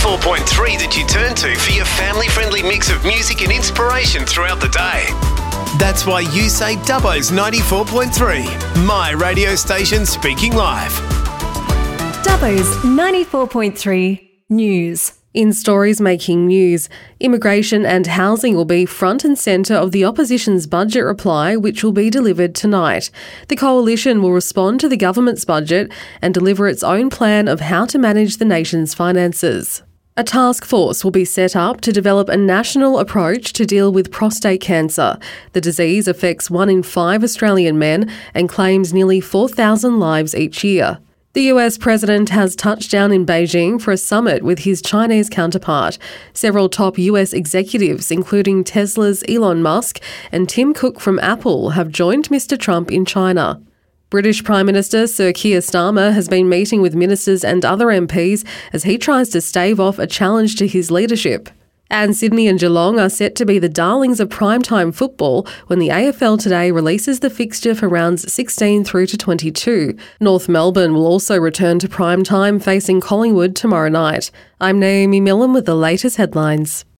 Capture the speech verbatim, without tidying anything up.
ninety-four point three that you turn to for your family-friendly mix of music and inspiration throughout the day. That's why you say Dubbo's ninety-four point three, my radio station speaking live. Dubbo's ninety-four point three News. In stories making news, immigration and housing will be front and centre of the opposition's budget reply, which will be delivered tonight. The coalition will respond to the government's budget and deliver its own plan of how to manage the nation's finances. A task force will be set up to develop a national approach to deal with prostate cancer. The disease affects one in five Australian men and claims nearly four thousand lives each year. The U S president has touched down in Beijing for a summit with his Chinese counterpart. Several top U S executives, including Tesla's Elon Musk and Tim Cook from Apple, have joined Mister Trump in China. British Prime Minister Sir Keir Starmer has been meeting with ministers and other M Ps as he tries to stave off a challenge to his leadership. And Sydney and Geelong are set to be the darlings of primetime football when the A F L Today releases the fixture for rounds sixteen through to twenty-two. North Melbourne will also return to primetime, facing Collingwood tomorrow night. I'm Naomi Millen with the latest headlines.